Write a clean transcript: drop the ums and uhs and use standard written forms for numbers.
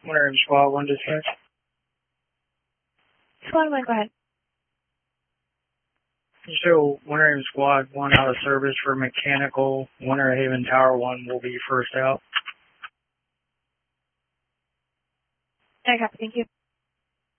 Winter Haven Squad 1 dispatch. Squad 1, go ahead. So, Winter Haven Squad 1 out of service for mechanical. Winter Haven Tower 1 will be first out. I copy, thank you.